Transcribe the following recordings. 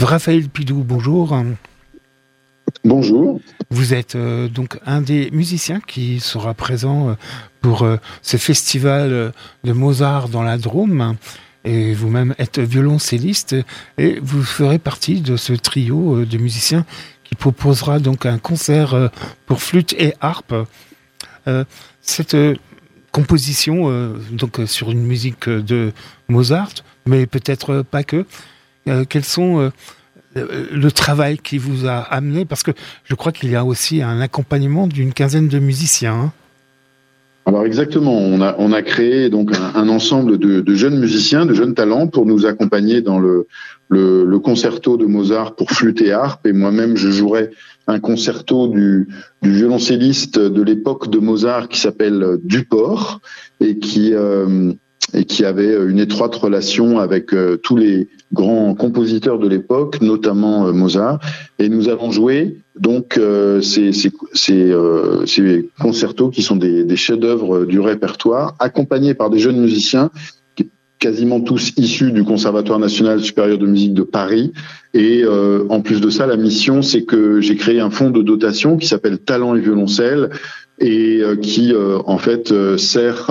Raphaël Pidou, bonjour. Bonjour. Vous êtes donc un des musiciens qui sera présent pour ce festival de Mozart dans la Drôme. Et vous-même êtes violoncelliste et vous ferez partie de ce trio de musiciens qui proposera donc un concert pour flûte et harpe. Cette composition donc sur une musique de Mozart, mais peut-être pas que. Quels sont le travail qui vous a amené, parce que je crois qu'il y a aussi un accompagnement d'une quinzaine de musiciens. Hein. Alors exactement, on a créé donc un ensemble de jeunes musiciens, de jeunes talents pour nous accompagner dans le concerto de Mozart pour flûte et harpe. Et moi-même, je jouerai un concerto du violoncelliste de l'époque de Mozart qui s'appelle Duport et qui avait une étroite relation avec tous les grands compositeurs de l'époque, notamment Mozart. Et nous allons jouer donc ces concertos qui sont des chefs-d'œuvre du répertoire, accompagnés par des jeunes musiciens, quasiment tous issus du Conservatoire national supérieur de musique de Paris. Et en plus de ça, la mission, c'est que j'ai créé un fonds de dotation qui s'appelle Talent et violoncelle, et qui en fait sert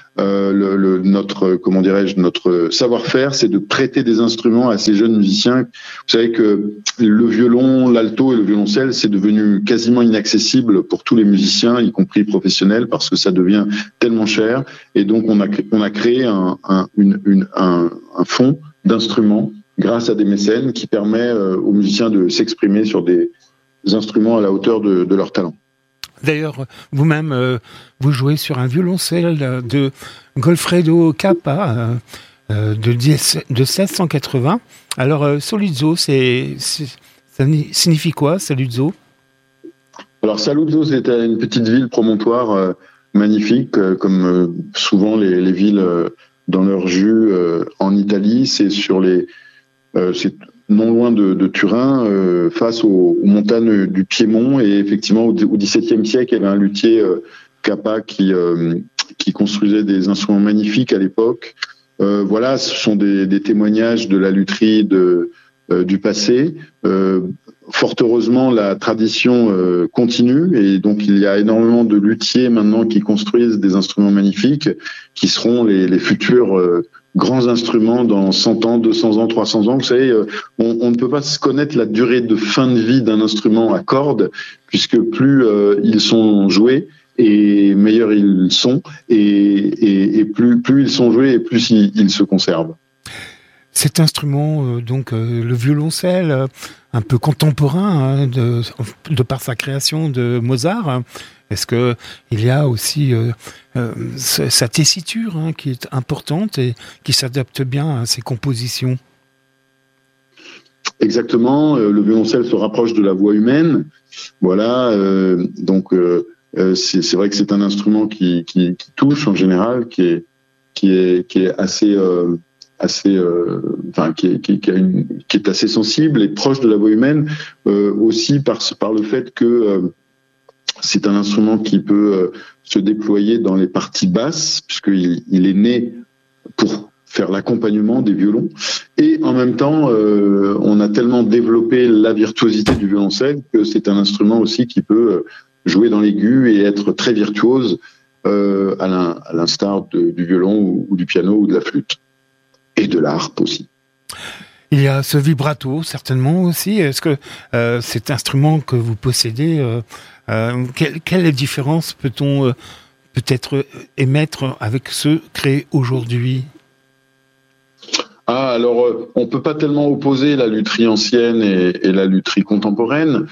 notre savoir-faire, c'est de prêter des instruments à ces jeunes musiciens. Vous savez que le violon, l'alto et le violoncelle, c'est devenu quasiment inaccessible pour tous les musiciens, y compris professionnels, parce que ça devient tellement cher. Et donc on a créé un fonds d'instruments grâce à des mécènes qui permet aux musiciens de s'exprimer sur des instruments à la hauteur de leur talent. D'ailleurs, vous-même, vous jouez sur un violoncelle de Goffredo Cappa de 1680. Alors, Saluzzo, ça signifie quoi, Saluzzo ? Alors, Saluzzo, c'est une petite ville promontoire magnifique, comme souvent les villes dans leur jus en Italie. C'est c'est non loin de Turin, face aux montagnes du Piémont. Et effectivement, au XVIIe siècle, il y avait un luthier, Cappa, qui construisait des instruments magnifiques à l'époque. Voilà, ce sont des témoignages de la lutherie du passé. Fort heureusement, la tradition continue, et donc il y a énormément de luthiers maintenant qui construisent des instruments magnifiques, qui seront les futurs grands instruments dans 100 ans, 200 ans, 300 ans. Vous savez, on ne peut pas se connaître la durée de fin de vie d'un instrument à cordes, puisque plus ils sont joués, et meilleurs ils sont, et plus ils sont joués, et plus ils se conservent. Cet instrument, donc le violoncelle, un peu contemporain de par sa création de Mozart, est-ce que il y a aussi sa tessiture qui est importante et qui s'adapte bien à ses compositions ? Exactement, le violoncelle se rapproche de la voix humaine. Voilà, donc c'est vrai que c'est un instrument qui touche en général, qui est assez qui est assez sensible et proche de la voix humaine, aussi par le fait que c'est un instrument qui peut se déployer dans les parties basses, puisqu'il est né pour faire l'accompagnement des violons. Et en même temps, on a tellement développé la virtuosité du violoncelle que c'est un instrument aussi qui peut jouer dans l'aigu et être très virtuose, à l'instar du violon ou du piano ou de la flûte. Et de la harpe aussi. Il y a ce vibrato, certainement aussi. Est-ce que cet instrument que vous possédez, quelle différence peut-on peut-être émettre avec ceux créés aujourd'hui ? Alors, on ne peut pas tellement opposer la lutherie ancienne et la lutherie contemporaine.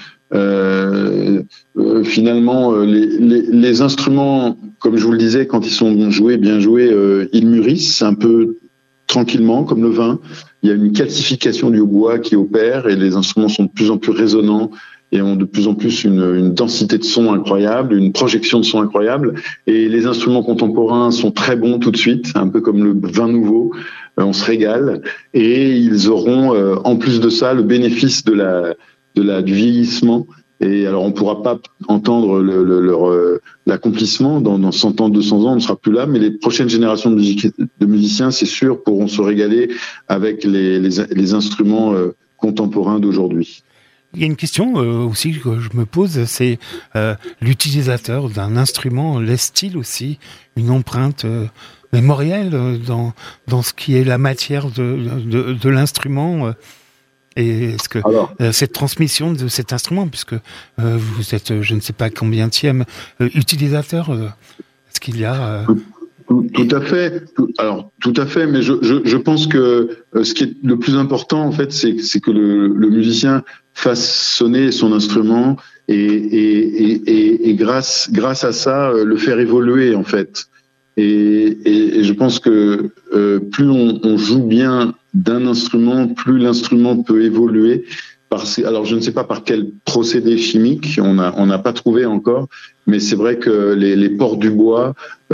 Finalement, les instruments, comme je vous le disais, quand ils sont bien joués, ils mûrissent un peu tranquillement, comme le vin. Il y a une calcification du bois qui opère, et les instruments sont de plus en plus résonnants et ont de plus en plus une densité de son incroyable, une projection de son incroyable. Et les instruments contemporains sont très bons tout de suite, un peu comme le vin nouveau. On se régale, et ils auront en plus de ça le bénéfice du vieillissement. Et alors, on ne pourra pas entendre l'accomplissement dans 100 ans, 200 ans, on ne sera plus là, mais les prochaines générations de musiciens, c'est sûr, pourront se régaler avec les instruments contemporains d'aujourd'hui. Il y a une question aussi que je me pose, c'est l'utilisateur d'un instrument laisse-t-il aussi une empreinte mémorielle dans ce qui est la matière de l'instrument et est-ce que cette transmission de cet instrument, puisque vous êtes, je ne sais pas combienième utilisateur, est-ce qu'il y a... Tout à fait. Tout à fait. Mais je pense que ce qui est le plus important, en fait, c'est que le musicien fasse sonner son instrument et grâce à ça, le faire évoluer, en fait. Et je pense que plus on joue bien d'un instrument, plus l'instrument peut évoluer. Alors je ne sais pas par quel procédé chimique, on n'a pas trouvé encore, mais c'est vrai que les pores du bois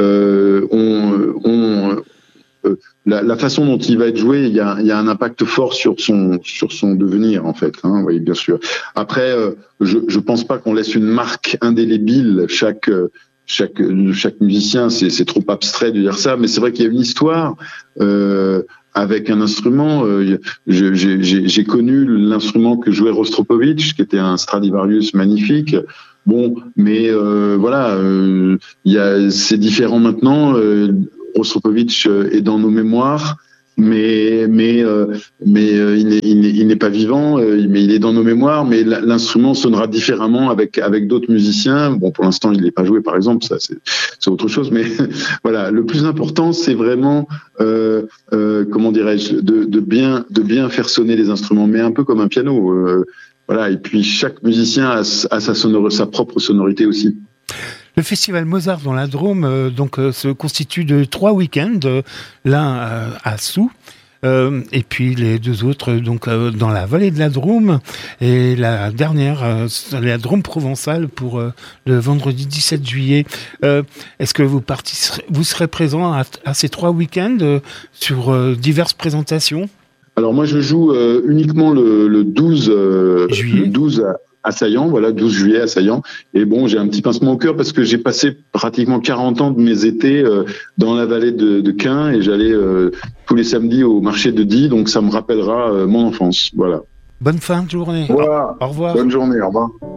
la façon dont il va être joué, il y a un impact fort sur son devenir, en fait. Oui, bien sûr. Après, je pense pas qu'on laisse une marque indélébile. Chaque musicien, c'est trop abstrait de dire ça, mais c'est vrai qu'il y a une histoire. Avec un instrument, j'ai connu l'instrument que jouait Rostropovitch, qui était un Stradivarius magnifique. Bon, mais voilà, c'est différent maintenant. Rostropovitch est dans nos mémoires, mais il n'est pas vivant, mais il est dans nos mémoires. Mais l'instrument sonnera différemment avec d'autres musiciens. Bon, pour l'instant, il n'est pas joué, par exemple, ça c'est autre chose. Mais voilà, le plus important, c'est vraiment comment dirais-je, de bien faire sonner les instruments, mais un peu comme un piano. Voilà, et puis chaque musicien a sa propre sonorité aussi. Le festival Mozart dans la Drôme se constitue de 3 week-ends, l'un à Soux, et puis les 2 autres dans la vallée de la Drôme, et la dernière, la Drôme provençale pour le vendredi 17 juillet. Est-ce que vous serez présent à ces 3 week-ends sur diverses présentations ? Alors moi je joue uniquement le 12 juillet. Le 12 à Saillant, voilà, 12 juillet à Saillant. Et bon, j'ai un petit pincement au cœur parce que j'ai passé pratiquement 40 ans de mes étés dans la vallée de Quin et j'allais tous les samedis au marché de Die, donc ça me rappellera mon enfance. Voilà. Bonne fin de journée. Voilà. Au revoir. Bonne journée, au revoir.